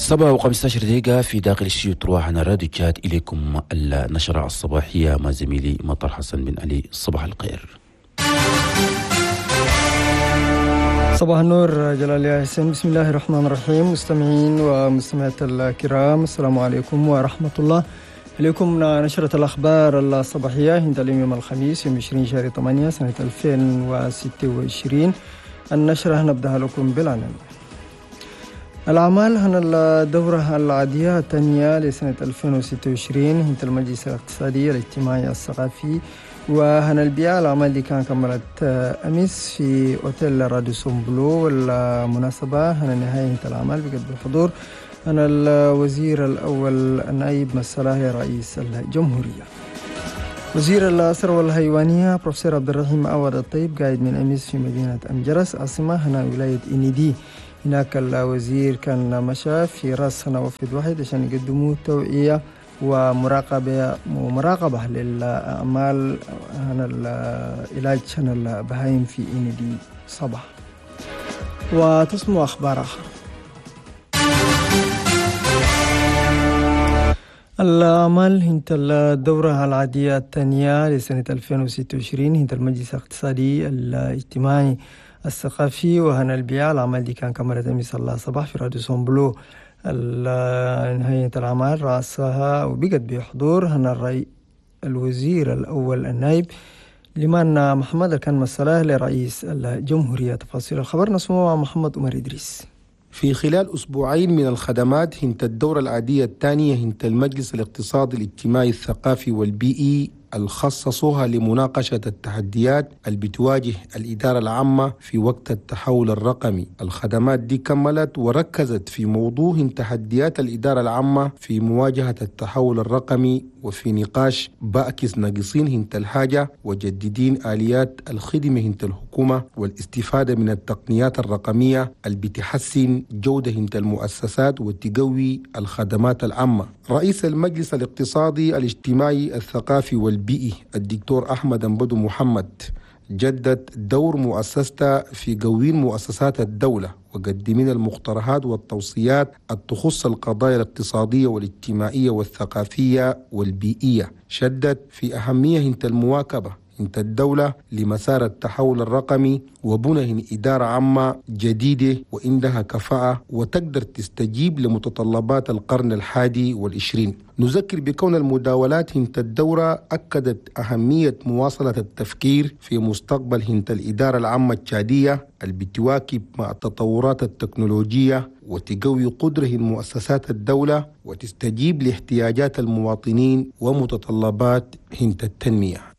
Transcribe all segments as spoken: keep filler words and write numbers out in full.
سبعة وخمسة عشر دقيقة في داخل الشيو تروح على راديو جاد. إليكم النشرة الصباحية مع زميلي مطر حسن بن علي. صباح الخير. صباح النور جلال يا حسين. بسم الله الرحمن الرحيم. مستمعين ومستمعات الكرام، السلام عليكم ورحمة الله. إليكم نشرة الأخبار الصباحية عند اليوم الخميس يوم عشرين شهر ثمانية سنة ألفين وستة وعشرين. النشرة نبدأ لكم بالعناوين. الأعمال هنا الدورة العادية الثانية لسنة ألفين وستة وعشرين عند المجلس الاقتصادي الاجتماعي الثقافي وهنا البيع. الأعمال دي كان كملت أمس في أوتيل راديسون بلو، والمناسبة هنا نهاية الأعمال بقد بحضور هنا الوزير الأول النائب مسألة رئيس الجمهورية. وزير الثروة الحيوانية بروفيسور عبد الرحيم عوض الطيب قاعد من أمس في مدينة أمجرس عاصمة هنا ولاية إنيدي. هناك الوزير كان مشى في رأس هنا وفد واحد عشان يقدموا توعية ومراقبة ومراقبة للأعمال هنا العلاج هنا البهايم في إنيدي صباح. وتسمع أخبار آخر. الأعمال هند الدورة العادية الثانية لسنة ألفين وستة وعشرين هند المجلس الاقتصادي الاجتماعي الثقافي وهنا البيع. الأعمال دي كان كملت أمس الله صباح في راديسون بلو. نهاية الأعمال رأسها وبقت بحضور هنا الرئي الوزير الأول النائب لمن محمد كان مسألة لرئيس الجمهورية. تفاصيل الخبر نسمعها محمد عمر إدريس. في خلال أسبوعين من الخدمات هنت الدورة العادية الثانية هنت المجلس الاقتصادي الاجتماعي الثقافي والبيئي الخصصوها لمناقشة التحديات اللي بتواجه الإدارة العامة في وقت التحول الرقمي. الخدمات دي كملت وركزت في موضوع تحديات الإدارة العامة في مواجهة التحول الرقمي وفي نقاش بأكس ناقصين هنت الحاجة وجديدين آليات الخدمة هنت الحكومة والاستفادة من التقنيات الرقمية اللي بتحسن جودة هنت المؤسسات وتقوي الخدمات العامة. رئيس المجلس الاقتصادي الاجتماعي الثقافي والبيئي الدكتور أحمد أنبدو محمد جدد دور مؤسسته في قوين مؤسسات الدولة وقدمين المقترحات والتوصيات التخص القضايا الاقتصادية والاجتماعية والثقافية والبيئية. شدد في أهمية هنت المواكبة هنت الدولة لمسار التحول الرقمي وبنى إدارة عامة جديدة وعندها كفاءة وتقدر تستجيب لمتطلبات القرن الحادي والعشرين. نذكر بكون المداولات هنت الدورة أكدت أهمية مواصلة التفكير في مستقبل هنت الإدارة العامة التشادية اللي بتواكب مع التطورات التكنولوجية وتقوي قدره مؤسسات الدولة وتستجيب لاحتياجات المواطنين ومتطلبات هنت التنمية.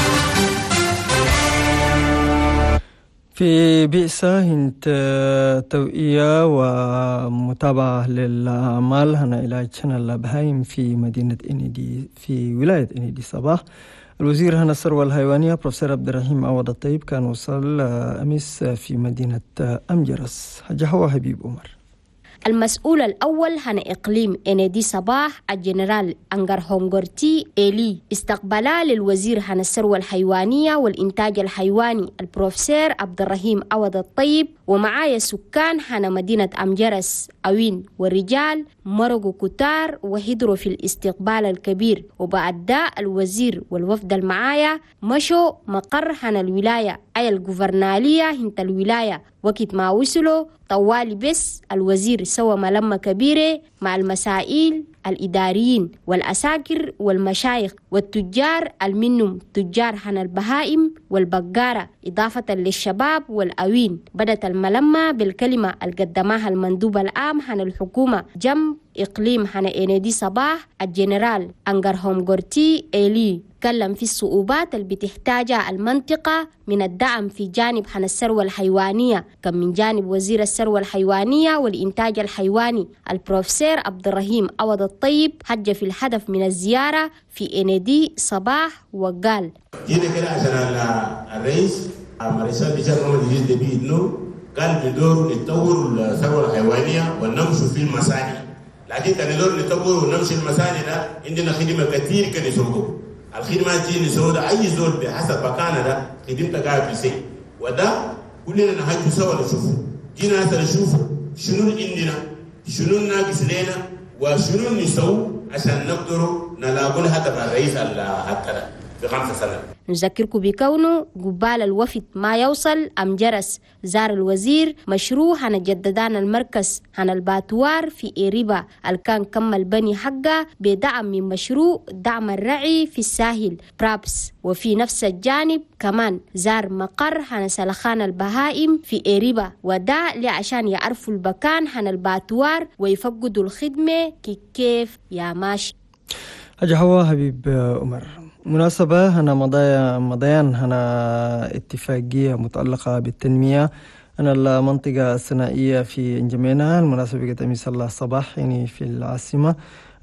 في بئسة هنت توئية ومتابعة للأعمال هنا علاج هنا البهايم في مدينة إنيدي في ولاية إنيدي صباح. الوزير هنا الثروة الحيوانية بروفيسور عبد الرحيم عوض الطيب كان وصل أمس في مدينة أمجرس. حجة حبيب عمر. المسؤول الأول هنا إقليم إنيدي صباح الجنرال أنغار هونغورتي إيلي استقبلا للوزير هنا الثروة الحيوانية والإنتاج الحيواني البروفيسور عبد الرحيم عوض الطيب ومعايا سكان هنا مدينة أمجرس أوين والرجال مرقوا كتار وهدروا في الاستقبال الكبير. وبعد ده الوزير والوفد المعايا مشوا مقر هنا الولاية أي الجوفرنالية هنت الولاية. وقت ما وصلوا طوالي بس الوزير سوى ملمة كبيرة مع المسائل الإداريين والأساكر والمشايخ والتجار المنهم تجار هنا البهائم والبقارة إضافة للشباب والأوين. بدت الملمة بالكلمة القدماها المندوب العام هنا الحكومة جنب إقليم هنا إنيدي صباح الجنرال أنغار هونغورتي إيلي. تكلم في الصعوبات اللي بتحتاجها المنطقة من الدعم في جانب هنا الثروة الحيوانية كم من جانب وزير الثروة الحيوانية والإنتاج الحيواني البروفيسور عبد الرحيم عوض الطيب حج في الهدف من الزيارة في إنيدي صباح وقال جينا كده عشان الرئيس مرسال بشار محمد إدريس دبي إنه قال بدور نطور الثروة الحيوانية ونمشي في المساني، لكن كان دور نطور ونمشي المساني ده عندنا خدمة كثير كان يسوقه. الخدمات دي نسوي أي زول بحسب مكانه ده خدمته قاعد في سي وده كلنا نحاجه سوا نشوفه. جينا هسه نشوف شنو اللي عندنا شنو ناقص لنا وشنو نسوي عشان نقدر نلاقي الهدف الرئيس حقنا في خمسة سنة. نذكركم بكونه قبال الوفد ما يوصل أم جرس زار الوزير مشروع هنجددان المركز هن الباتوار في إيريبا الكان كمل بني حقه بدعم من مشروع دعم الرعي في الساحل برابس. وفي نفس الجانب كمان زار مقر هن سلخان البهائم في إيريبا ودا لعشان يعرفوا المكان هن الباتوار ويفقدوا الخدمة كيف يا ماشي. حاجة هو حبيب عمر مناسبة هنا مضايا مضيان هنا اتفاقية متعلقة بالتنمية هنا المنطقة الثنائية في انجمينا. المناسبة قد أمس الله الصباح يعني في العاصمة.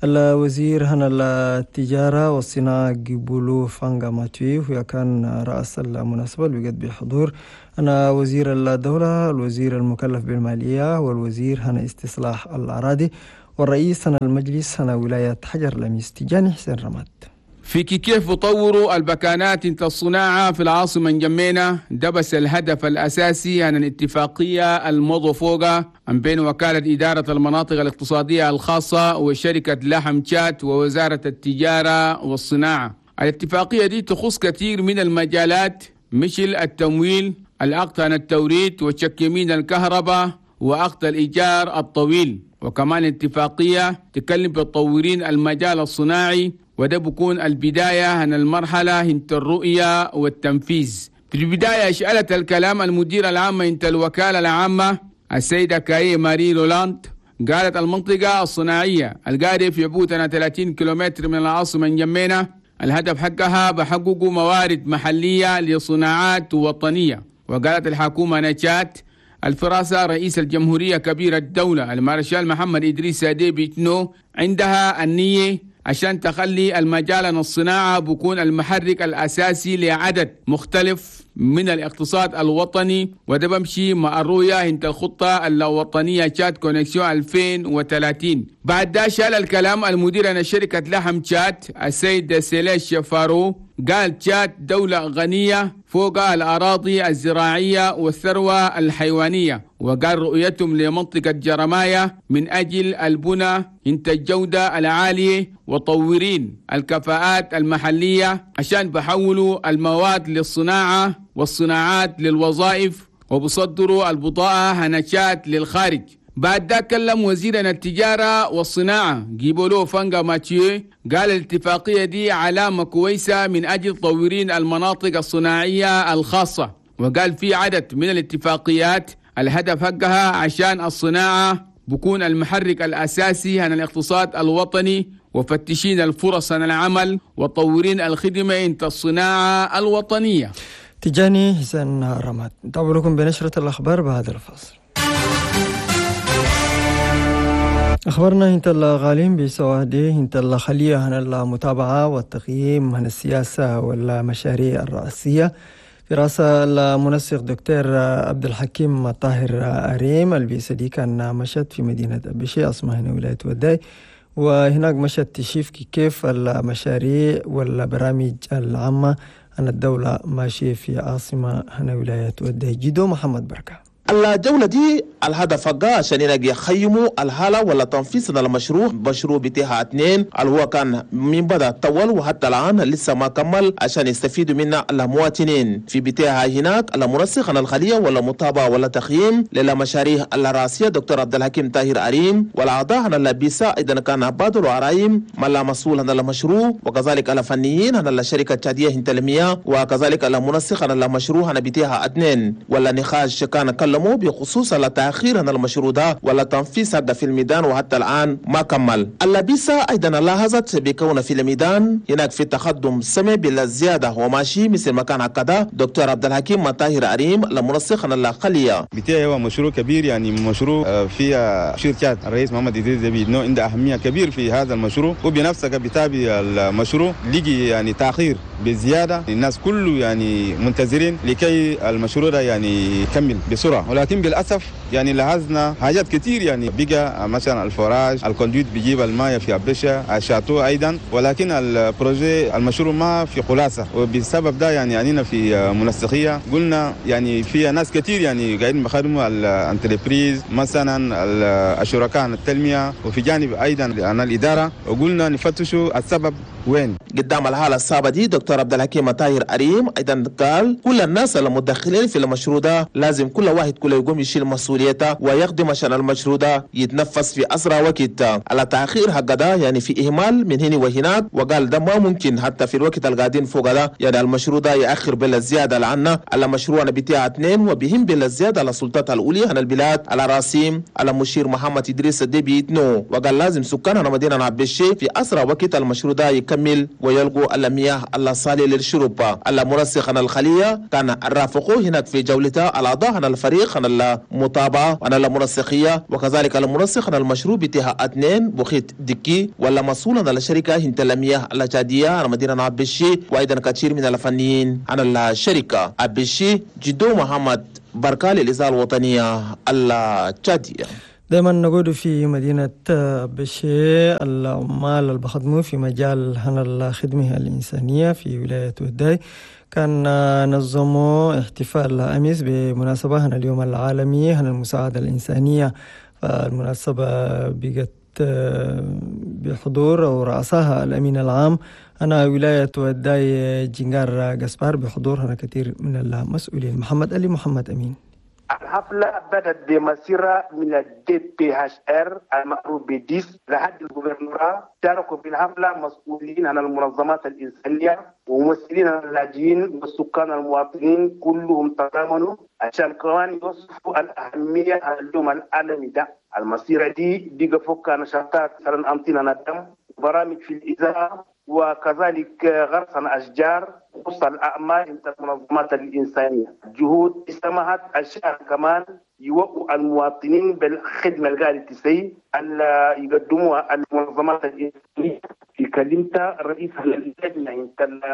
الوزير هنا التجارة والصناعة جيبولو فانغا ماتوي وهي كان رأس المناسبة بقد بحضور أنا وزير الدولة الوزير المكلف بالمالية والوزير هنا استصلاح الأراضي والرئيس هنا المجلس هنا ولاية حجر لميس. تجاني حسين رماد. في كيف يطوروا البكانات الصناعة في العاصمة نجمينا دبس الهدف الأساسي عن الاتفاقية المضفوقة بين وكالة إدارة المناطق الاقتصادية الخاصة وشركة لحم تشات ووزارة التجارة والصناعة. الاتفاقية دي تخص كثير من المجالات مثل التمويل، العقد عن التوريد وشك يمين الكهرباء وعقد الإيجار الطويل. وكمان اتفاقية تكلم بتطورين المجال الصناعي وده بكون البداية عن المرحلة هنت الرؤية والتنفيذ. في البداية أشألت الكلام المدير العام هنت الوكالة العامة السيدة كاي ماري رولاند. قالت المنطقة الصناعية القاعدة في عبوتنا ثلاثين كيلومتر من العاصمة نجمينا الهدف حقها بحققوا موارد محلية لصناعات وطنية. وقالت الحكومة نشات الفراسة رئيس الجمهورية كبير الدولة المارشال محمد إدريس سادي بيتنو عندها النية عشان تخلي المجال الصناعة بيكون المحرك الأساسي لعدد مختلف من الاقتصاد الوطني. وده بمشي مع الرؤية هنت الخطة الوطنية تشات كونكسيون ألفين وثلاثين. بعد ده شال الكلام المدير عن شركة لحم تشات السيد سيليش فارو. قال تشات دولة غنية فوق الأراضي الزراعية والثروة الحيوانية. وقال رؤيتهم لمنطقة جرماية من أجل البنى انت الجودة العالية وطورين الكفاءات المحلية عشان بحولوا المواد للصناعة والصناعات للوظائف وبصدروا البضاعة هنشات للخارج. بعد ده كلم وزيرنا التجارة والصناعة جيبولو فانغا ماتيو. قال الاتفاقية دي علامة كويسة من أجل تطورين المناطق الصناعية الخاصة. وقال في عدد من الاتفاقيات الهدف حقها عشان الصناعة بكون المحرك الأساسي عن الاقتصاد الوطني وفتشين الفرص عن العمل وطورين الخدمة انت الصناعة الوطنية. تجاني حسين رماد. نتابع لكم بنشرة الأخبار بعد الفاصل. أخبرنا هنت الغالين بسواده هنت الخلية هن المتابعة والتقييم هن السياسة والمشاريع الرئيسية في رأس المنسق دكتور عبد الحكيم طاهر أريم البيسدي كان مشت في مدينة أبشي عاصمة هنا ولاية وداي. وهناك مشت تشوف كيف المشاريع والبرامج العامة أن الدولة ماشية في عاصمة هنا ولاية وداي. جدو محمد بركة. الجولة دي الهدف حقها عشان يخيموا الحالة ولا تنفيذ المشروع مشروع بتاعها اثنين اللي هو كان من بدأ طول وحتى الآن لسه ما كمل عشان يستفيدوا منه المواطنين في بتاعها. هناك المنسق عن الخلية ولا متابعة ولا تقييم للمشاريع الرئاسية دكتور عبد الحكيم طاهر أريم والأعضاء عن اللبيسة إذا كان عباد وعرايم ملا مسؤول عن المشروع وكذلك الفنيين عن الشركة التشادية هنتلمية وكذلك المنسق عن المشروع عن بتاعها اثنين ولا نقاش كان كلموا بخصوص التأخير عن المشروع ده ولا تنفيذ هذا في الميدان وحتى الآن ما كمل. اللبيسة أيضا لاحظت بكون في الميدان هناك في تقدم سمع بالزيادة وماشي مثل ما كان هكذا دكتور عبد الحكيم طاهر أريم المنسق عن الخلية. بتاعي هو مشروع كبير يعني مشروع فيها شركات الرئيس محمد إدريس دبيد عنده أهمية كبير في هذا المشروع وبنفسك بتابع المشروع لقي يعني تأخير بزياده، الناس كله يعني منتظرين لكي المشروع ده يعني يكمل بسرعه، ولكن بالاسف يعني لاحظنا حاجات كتير، يعني بقى مثلا الفوراج، الكوندويت بيجيب الماء في عبشه، الشاتو ايضا، ولكن البروجي المشروع ما في خلاصه، وبسبب ده يعني عنينا في منسقيه قلنا يعني في ناس كتير يعني قاعدين بيخدموا الانتربريز مثلا الشركاء عن التنميه، وفي جانب ايضا عن الاداره، وقلنا نفتشوا السبب وين. قدام الحاله الصعبه دي دكتور عبد الحكيم طاهر أريم ايضا قال كل الناس المتدخلين في المشروع ده لازم كل واحد كله يقوم يشيل مسؤوليته ويخدم عشان المشروع ده يتنفذ في اسرع وقت. على تاخير حق ده يعني في اهمال من هنا وهناك، وقال ده ما ممكن حتى في الوقت اللي قاعدين فوق ده يعني المشروع ده ياخر بالزياده لعنا على مشروعنا بتاع اثنين، وبهم بالزياده على السلطات العليا على البلاد على راسيم على مشير محمد ادريس الدبي نو، وقال لازم سكان مدينه عبشي في اسرع وقت المشروع ده يكمل ويلقوا المياه الصالحه للشرب. المرسخ عن الخليه كان الرافقه هناك في جولته الاعضاء عن الفريق عن المتابعه عن المنسقيه، وكذلك المنسق عن المشروع بتاع اثنين بخيت دكي ولا مسؤول عن الشركه هنت المياه الجاديه عن مدينه عبشي، وايضا كثير من الفنيين عن الشركه عبشي. جدو محمد بركال الإذاعة الوطنية التشادية. دائما نقول في مدينة بشي العمال اللي بخدموا في مجال الخدمة الإنسانية في ولاية وداي كان نظموا احتفال أمس بمناسبة اليوم العالمي عن المساعدة الإنسانية. فالمناسبة بقت بحضور أو رأسها الأمين العام أنا ولاية وداي جنجار جسبار، بحضور هنا كثير من المسؤولين. محمد علي محمد أمين. الحفلة بدأت بمسيرة من الدي بي اتش ار المعروف بديس لحد الجوفرنورا. شاركوا في الحفلة مسؤولين عن المنظمات الإنسانية وممثلين عن اللاجئين والسكان المواطنين، كلهم تضامنوا عشان كمان يوصفوا الأهمية على اليوم العالمي ده. المسيرة دي بقى فوق نشاطات مثلا أمطينا ندم، برامج في الإذاعة، وكذلك غرس الأشجار، وصل أعمال المنظمات الإنسانية. جهود سمحت عشان كمان يوقوا المواطنين بالخدمة القاعدة تسي اللي يقدموها المنظمات الإنسانية. في كلمة رئيس اللجنة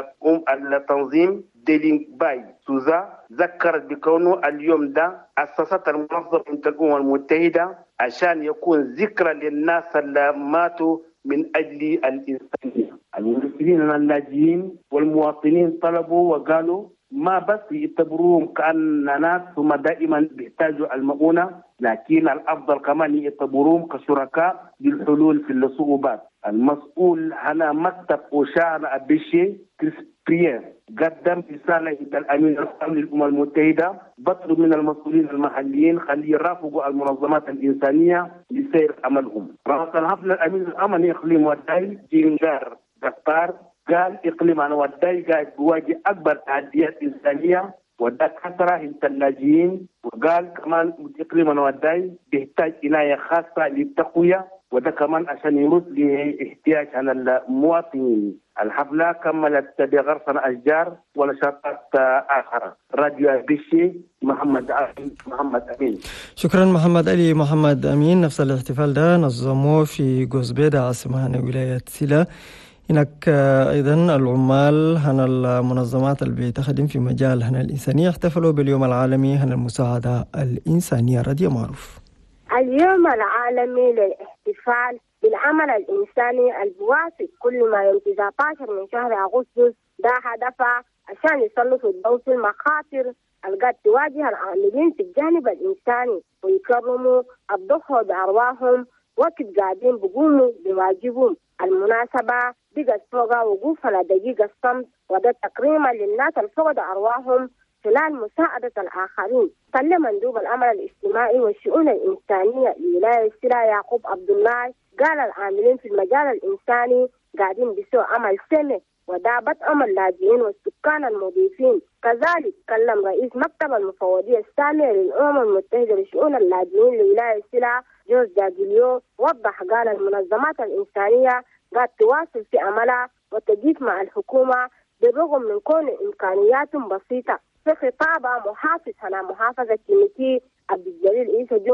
التنظيم ديلينج باي سوزا ذكرت بكونه اليوم ده أسست المنظمة الأمم المتحدة عشان يكون ذكرى للناس اللي ماتوا من أجل الإنسانية. الممثلين اللاجئين والمواطنين طلبوا وقالوا ما بس يعتبروهم كأن ناس هم دائما بيحتاجوا المؤونة، لكن الأفضل كمان يعتبروهم كشركاء للحلول في الصعوبات. المسؤول هنا مكتب أوشا أبيشي كريسبريان قدم رسالة إلى الأمين العام للأمم المتحدة بطلب من المسؤولين المحليين خلي يرافقوا المنظمات الإنسانية لسير عملهم. رأس الحفل الأمين العام إقليم وداي جينجار دكتور قال إقليم أنا وداي قاعد بواجه أكبر تحديات إنسانية وده كثرة انت اللاجئين، وقال كمان إقليم أنا وداي بيحتاج عناية خاصة للتقوية، وده كمان عشان يرد لاحتياج على المواطنين. الحفلة كملت بغرس الأشجار ونشاطات آخرى. راديو بيشي محمد أمين محمد أمين. شكرا محمد علي محمد أمين. نفس الاحتفال ده نظموه في جوزبيدا عاصمة ولاية سيلا. هناك أيضا العمال هنا المنظمات اللي بتخدم في مجال هنا الإنسانية احتفلوا باليوم العالمي هنا المساعدة الإنسانية. راديو معروف. اليوم العالمي للاحتفال بالعمل الإنساني البواسط كل ما يوم تسعة عشر من شهر أغسطس، ده هدفه عشان يسلطوا الضوء في المخاطر القد تواجه العاملين في الجانب الإنساني ويكرموا الضحى بأرواحهم وقت قاعدين بيقوموا بواجبهم. المناسبة بقت فوق وقوف على دقيقة الصمت، وده تكريما للناس الفقد أرواحهم خلال مساعدة الآخرين. كلم مندوب الأمر الاجتماعي والشؤون الإنسانية لولاية سيلا يعقوب عبد الله، قال العاملين في المجال الإنساني قاعدين بسوء عمل سنة ودابت أمر اللاجئين والسكان المضيفين. كذلك كلم رئيس مكتب المفوضية السامية للأمم المتحدة لشؤون اللاجئين لولاية سيلا جوز جاجيليو، وضح قال المنظمات الإنسانية قد تواصل في عملها وتجيب مع الحكومة بالرغم من كون إمكانياتهم بسيطة. في خطابة محافظ على محافظة كيميكي عبد الجليل عيسى جمعة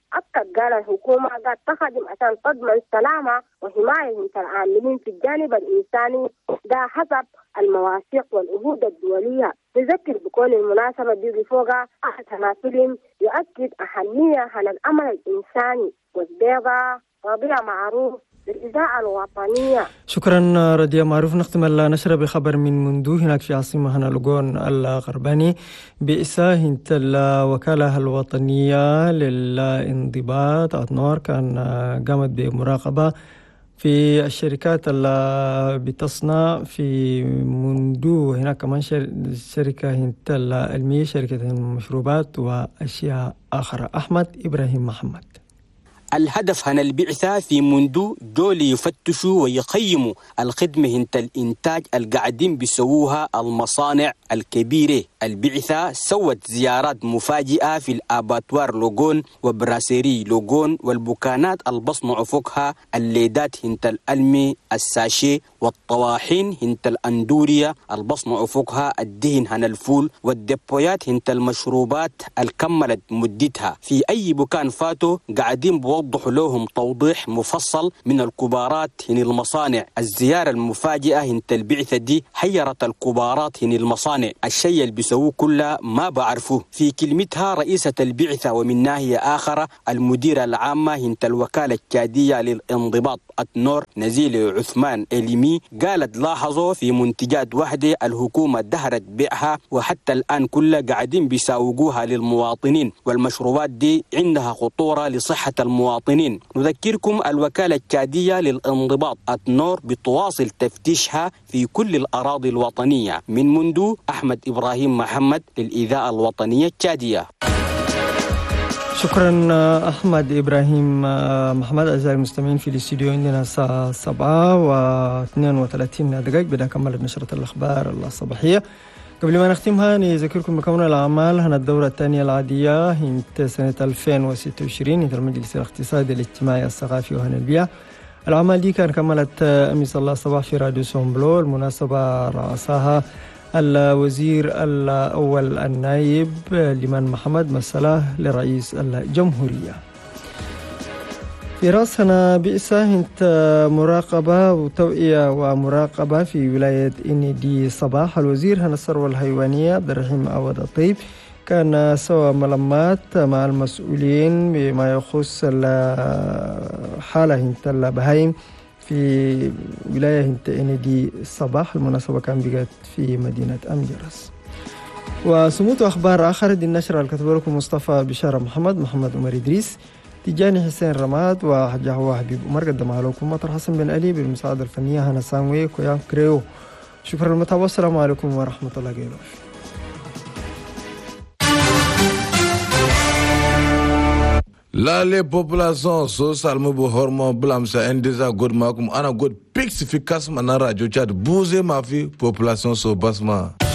أكد قال الحكومة قد تخدم عشان تضمن السلامة وحماية العاملين في الجانب الإنساني ده حسب المواثيق والعهود الدولية. تذكر بكون المناسبة دي فوقها أحد تماثيلهم يؤكد أهمية على العمل الإنساني والبيضة ربيع معروف بالإذاعة الوطنية. شكرا رضيا معروف. نختم النشرة بخبر من مندو هناك في عاصمة هنالوغون الغرباني بإساهة الوكالة الوطنية للانضباط أتنور كان قامت بمراقبة في الشركات اللي بتصنع في مندو. هناك كمان شركة المياه، شركة المشروبات وأشياء أخرى. أحمد إبراهيم محمد. الهدف هنا البعثة في مندو دول يفتشوا ويقيموا الخدمة هنت الإنتاج القاعدين بيسووها المصانع الكبيرة. البعثة سوت زيارات مفاجئة في الأباتوار لوغون وبراسيري لوغون والبكانات البصنع فوقها الليدات هنت الألمي الساشي والطواحين هنت الأندوريا البصنع فوقها الدهن هنا الفول والدبويات هنت المشروبات الكملت مدتها. في أي بكان فاتوا قاعدين بوضحوا لهم توضيح مفصل من الكبارات هن المصانع. الزيارة المفاجئة هنت البعثة دي حيرت الكبارات هن المصانع، الشيء اللي بيسووه كله ما بعرفوه. في كلمتها رئيسة البعثة ومن ناحية آخرة المديرة العامة هنت الوكالة التشادية للانضباط أتنور نزيل عثمان إليمي قالت لاحظوا في منتجات واحدة الحكومة دهرت بيعها وحتى الآن كلها قاعدين بيساوقوها للمواطنين، والمشروبات دي عندها خطورة لصحة المواطنين. نذكركم الوكالة التشادية للانضباط أتنور بتواصل تفتيشها في كل الأراضي الوطنية. من مندو أحمد إبراهيم محمد للإذاعة الوطنية التشادية. شكرا أحمد إبراهيم محمد. أعزائي المستمعين في الاستوديو عندنا الساعة سبعة واثنين وثلاثين دقائق بدأ كملت نشرة الأخبار الصباحية. قبل ما نختمها نذكركم بكون الأعمال هنا الدورة الثانية العادية هنت سنة ألفين وستة وعشرين هنت المجلس الاقتصادي الاجتماعي الثقافي وهنا البيئة. الأعمال دي كان كملت أمس الله الصباح في راديو سومبلو. المناسبة رأسها الوزير الأول النائب لمن محمد مسألة لرئيس الجمهورية. في رأسنا بئسة هنت مراقبة وتوعية ومراقبة في ولاية إندي صباح. الوزير هنا الثروة الحيوانية عبد الرحيم عوض الطيب كان سوى ملمات مع المسؤولين بما يخص الحالة هنت البهايم في ولاية هنت إندي صباح. المناسبة كان بقت في مدينة أمجرس. وسموت أخبار آخر دي النشرة الكتب لكم مصطفى بشارة محمد محمد عمر إدريس تجاني حسين رماد وحجة هو حبيب عمر. قدمها لكم مطر حسن بن علي بالمساعدة الفنية هنا سانوي كويام كريو. شكرا للمتابعة والسلام عليكم ورحمة الله وبركاته. La les populations sociales me bu hormon blam sa endeza god makum ana god pixification na radio chat bouger ma vie population so basma.